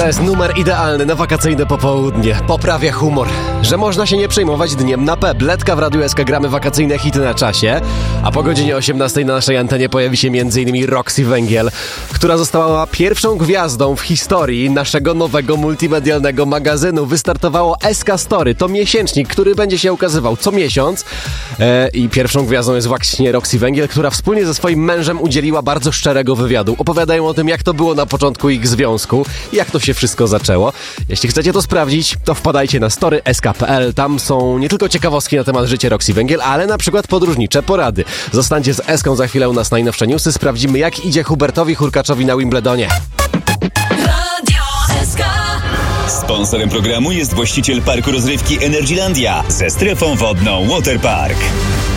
To jest numer idealny na wakacyjne popołudnie. Poprawia humor, że można się nie przejmować dniem na P. Bledka w Radiu SK, gramy wakacyjne hity na czasie, a po godzinie 18 na naszej antenie pojawi się m.in. Roxy Węgiel, która została pierwszą gwiazdą w historii naszego nowego multimedialnego magazynu. Wystartowało SK Story, to miesięcznik, który będzie się ukazywał co miesiąc i pierwszą gwiazdą jest właśnie Roxy Węgiel, która wspólnie ze swoim mężem udzieliła bardzo szczerego wywiadu. Opowiadają o tym, jak to było na początku ich związku, jak to się wszystko zaczęło. Jeśli chcecie to sprawdzić, to wpadajcie na story.sk.pl. Tam są nie tylko ciekawostki na temat życia Roxy Węgiel, ale na przykład podróżnicze porady. Zostańcie z Eską, za chwilę u nas najnowsze newsy. Sprawdzimy, jak idzie Hubertowi Hurkaczowi na Wimbledonie. Sponsorem programu jest właściciel parku rozrywki Energylandia ze strefą wodną Waterpark.